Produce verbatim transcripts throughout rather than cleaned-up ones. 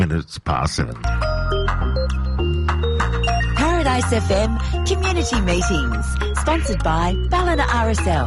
Minutes past seven. Paradise F M Community Meetings, sponsored by Ballina R S L.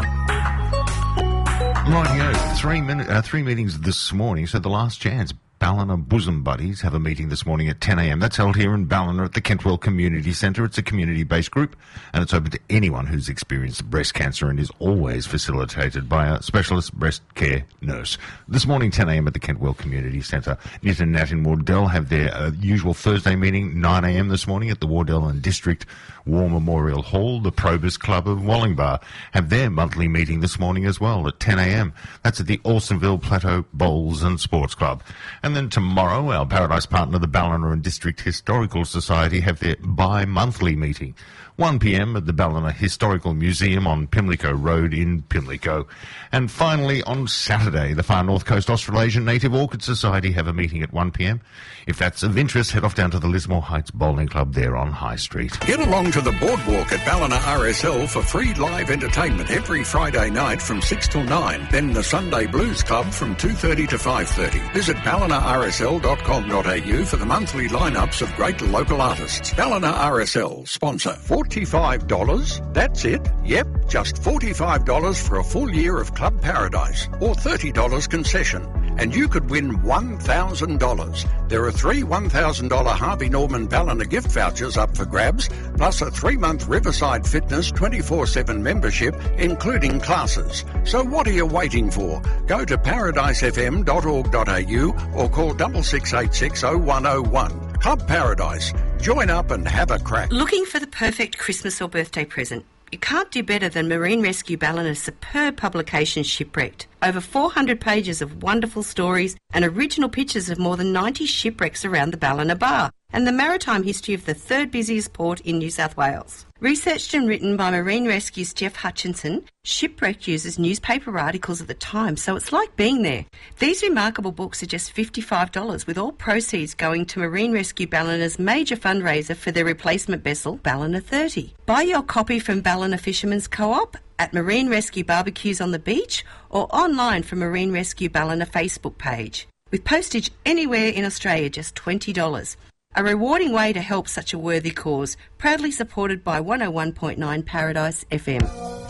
Rightio, three, minute, uh, three meetings this morning, so the last chance. Ballina Bosom Buddies have a meeting this morning at ten a m. That's held here in Ballina at the Kentwell Community Centre. It's a community-based group, and it's open to anyone who's experienced breast cancer and is always facilitated by a specialist breast care nurse. This morning, ten a m at the Kentwell Community Centre. Nit and Nat in Wardell have their uh, usual Thursday meeting, nine a m this morning at the Wardell and District War Memorial Hall. The Probus Club of Wallingbar have their monthly meeting this morning as well at ten a m. That's at the Alstonville Plateau Bowls and Sports Club. And then tomorrow, our Paradise partner, the Ballina and District Historical Society, have their bi-monthly meeting. one p m at the Ballina Historical Museum on Pimlico Road in Pimlico. And finally, on Saturday, the Far North Coast Australasian Native Orchid Society have a meeting at one p m. If that's of interest, head off down to the Lismore Heights Bowling Club there on High Street. Get along to the Boardwalk at Ballina R S L for free live entertainment every Friday night from six till nine. Then the Sunday Blues Club from two thirty to five thirty. Visit ballina r s l dot com dot a u for the monthly lineups of great local artists. Ballina R S L, sponsor. forty-five dollars? That's it? Yep, just forty-five dollars for a full year of Club Paradise, or thirty dollars concession. And you could win one thousand dollars. There are three one thousand dollars Harvey Norman Ballina gift vouchers up for grabs, plus a three-month Riverside Fitness twenty-four seven membership, including classes. So what are you waiting for? Go to paradise f m dot org dot a u or call six six eight six oh one oh one. Club Paradise. Join up and have a crack. Looking for the perfect Christmas or birthday present? You can't do better than Marine Rescue Ballina's superb publication, Shipwrecked. Over four hundred pages of wonderful stories and original pictures of more than ninety shipwrecks around the Ballina Bar and the maritime history of the third busiest port in New South Wales. Researched and written by Marine Rescue's Jeff Hutchinson, Shipwreck uses newspaper articles of the time, so it's like being there. These remarkable books are just fifty-five dollars, with all proceeds going to Marine Rescue Ballina's major fundraiser for their replacement vessel, Ballina thirty. Buy your copy from Ballina Fishermen's Co-op, at Marine Rescue Barbecues on the beach, or online from Marine Rescue Ballina Facebook page. With postage anywhere in Australia, just twenty dollars. A rewarding way to help such a worthy cause, proudly supported by one oh one point nine Paradise F M.